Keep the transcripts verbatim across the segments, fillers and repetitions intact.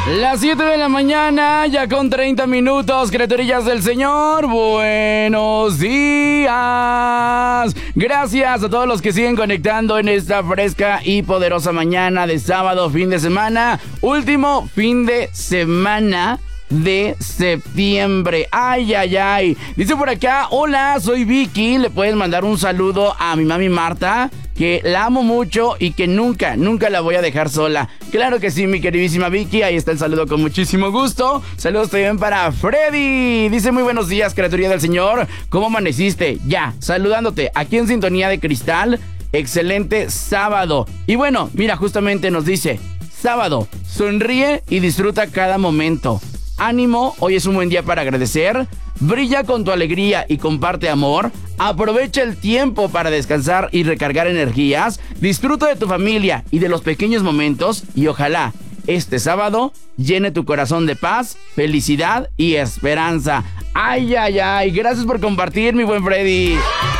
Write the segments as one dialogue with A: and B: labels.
A: Las siete de la mañana, ya con treinta minutos, criaturillas del Señor, buenos días. Gracias a todos los que siguen conectando en esta fresca y poderosa mañana de sábado, fin de semana, último fin de semana de septiembre. Ay, ay, ay. Dice por acá, hola, soy Vicky. Le puedes mandar un saludo a mi mami Marta, que la amo mucho y que nunca, nunca la voy a dejar sola. Claro que sí, mi queridísima Vicky. Ahí está el saludo con muchísimo gusto. Saludos también para Freddy. Dice, muy buenos días, criatura del Señor. ¿Cómo amaneciste? Ya, saludándote aquí en Sintonía de Cristal. Excelente sábado. Y bueno, mira, justamente nos dice, sábado, sonríe y disfruta cada momento. Ánimo, hoy es un buen día para agradecer. Brilla con tu alegría y comparte amor. Aprovecha el tiempo para descansar y recargar energías. Disfruta de tu familia y de los pequeños momentos. Y ojalá este sábado llene tu corazón de paz, felicidad y esperanza. Ay, ay, ay. Gracias por compartir, mi buen Freddy.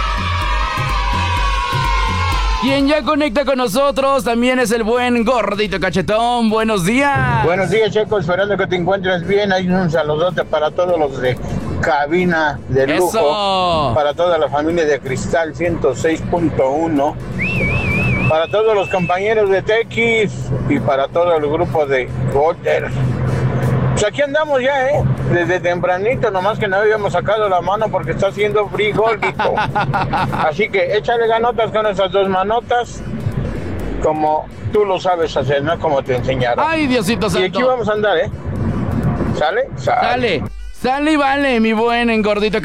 A: Quien ya conecta con nosotros también es el buen Gordito Cachetón. Buenos días.
B: Buenos días, Checo. Esperando que te encuentres bien. Hay un saludote para todos los de cabina de lujo.
A: Eso.
B: Para toda la familia de Cristal ciento seis punto uno. Para todos los compañeros de Tequis y para todo el grupo de Golder. Pues aquí andamos ya, ¿eh? Desde tempranito, nomás que no habíamos sacado la mano porque está haciendo frijolito. Así que échale ganotas con esas dos manotas, como tú lo sabes hacer, ¿no? Como te enseñaron.
A: Ay, Diosito santo.
B: Y aquí vamos a andar, ¿eh? ¿Sale? Sale.
A: Sale. Sale y vale, mi buen Gordito